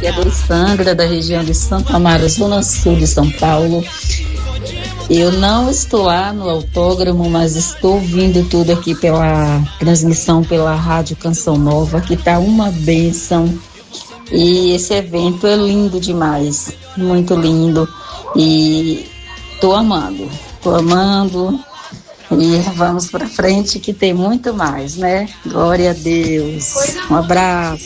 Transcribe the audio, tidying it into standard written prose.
vereadora Sandra, da região de Santo Amaro, Zona Sul de São Paulo. Eu não estou lá no autódromo, mas estou ouvindo tudo aqui pela transmissão pela Rádio Canção Nova, que está uma bênção. E esse evento é lindo demais, muito lindo. E estou amando. E vamos para frente que tem muito mais, né? Glória a Deus. Um abraço.